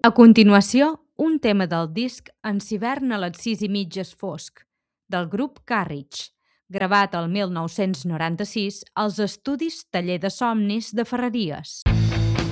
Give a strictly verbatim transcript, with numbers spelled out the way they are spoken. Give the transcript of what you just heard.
A continuació, un tema del disc En s'hivern a les sis i mig és fosc, del grup Carriage, gravat el mil nou-cents noranta-sis als estudis Taller de Somnis de Ferreries.